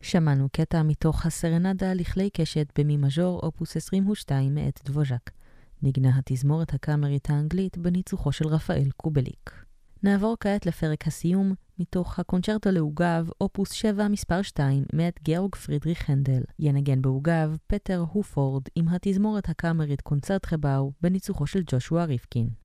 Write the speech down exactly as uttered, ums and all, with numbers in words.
שמענו קטע מתוך הסרנדה לכלי קשת במי מז'ור אופוס עשרים ושתיים מאת דבוז'ק. נגנה התזמורת הקאמרית האנגלית בניצוחו של רפאל קובליק. נעבור כעת לפרק הסיום מתוך הקונצ'רטו לעוגב אופוס שבע מספר שתיים מאת גאורג פרידריך הנדל. ינגן בעוגב פטר הופורד עם התזמורת הקאמרית קונצרט חבאו בניצוחו של ג'ושוע ריפקין.